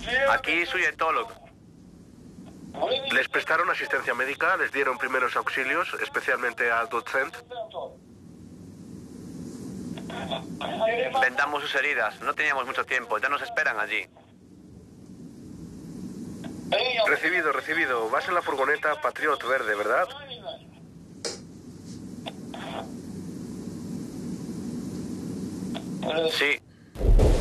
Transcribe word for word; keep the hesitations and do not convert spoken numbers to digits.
Aquí soy etólogo. ¿Les prestaron asistencia médica? ¿Les dieron primeros auxilios, especialmente a Docent? Vendamos sus heridas. No teníamos mucho tiempo. Ya nos esperan allí. Recibido, recibido. Vas en la furgoneta Patriot verde, ¿verdad? Sí.